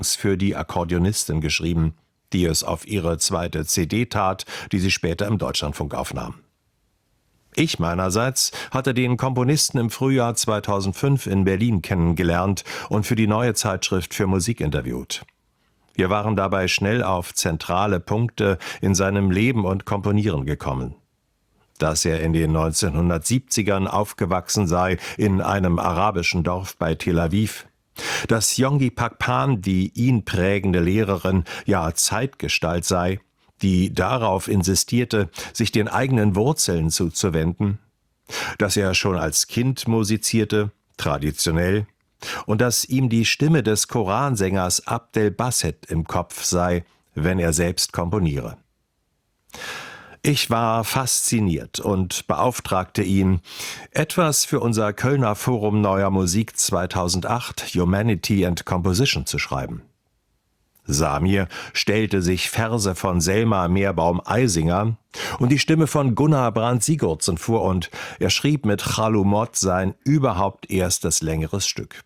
für die Akkordeonistin geschrieben, die es auf ihre zweite CD tat, die sie später im Deutschlandfunk aufnahm. Ich meinerseits hatte den Komponisten im Frühjahr 2005 in Berlin kennengelernt und für die Neue Zeitschrift für Musik interviewt. Wir waren dabei schnell auf zentrale Punkte in seinem Leben und Komponieren gekommen. Dass er in den 1970ern aufgewachsen sei in einem arabischen Dorf bei Tel Aviv, dass Yonggi Pakpan die ihn prägende Lehrerin, ja Zeitgestalt sei, die darauf insistierte, sich den eigenen Wurzeln zuzuwenden, dass er schon als Kind musizierte, traditionell, und dass ihm die Stimme des Koransängers Abdel Basset im Kopf sei, wenn er selbst komponiere. Ich war fasziniert und beauftragte ihn, etwas für unser Kölner Forum Neuer Musik 2008 Humanity and Composition zu schreiben. Samir stellte sich Verse von Selma Meerbaum-Eisinger und die Stimme von Gunnar Brandt-Sigurdsson vor und er schrieb mit Chalumot sein überhaupt erstes längeres Stück.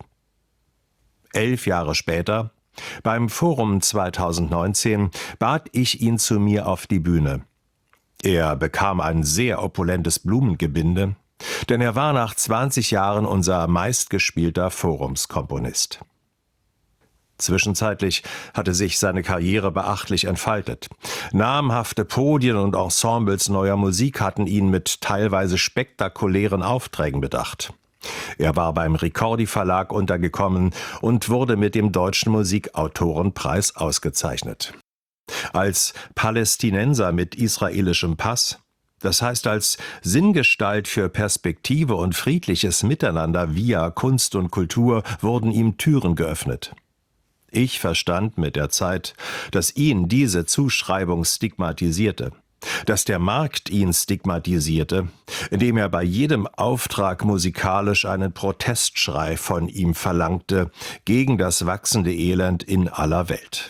11 Jahre später, beim Forum 2019, bat ich ihn zu mir auf die Bühne. Er bekam ein sehr opulentes Blumengebinde, denn er war nach 20 Jahren unser meistgespielter Forumskomponist. Zwischenzeitlich hatte sich seine Karriere beachtlich entfaltet. Namhafte Podien und Ensembles Neuer Musik hatten ihn mit teilweise spektakulären Aufträgen bedacht. Er war beim Ricordi Verlag untergekommen und wurde mit dem Deutschen Musikautorenpreis ausgezeichnet. Als Palästinenser mit israelischem Pass, das heißt als Sinngestalt für Perspektive und friedliches Miteinander via Kunst und Kultur, wurden ihm Türen geöffnet. Ich verstand mit der Zeit, dass ihn diese Zuschreibung stigmatisierte, dass der Markt ihn stigmatisierte, indem er bei jedem Auftrag musikalisch einen Protestschrei von ihm verlangte gegen das wachsende Elend in aller Welt.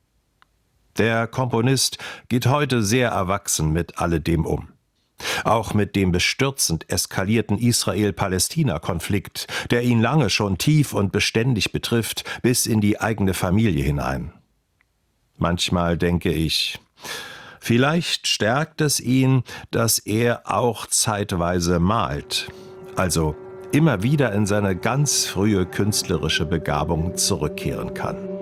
Der Komponist geht heute sehr erwachsen mit alledem um. Auch mit dem bestürzend eskalierten Israel-Palästina-Konflikt, der ihn lange schon tief und beständig betrifft, bis in die eigene Familie hinein. Manchmal denke ich, vielleicht stärkt es ihn, dass er auch zeitweise malt, also immer wieder in seine ganz frühe künstlerische Begabung zurückkehren kann.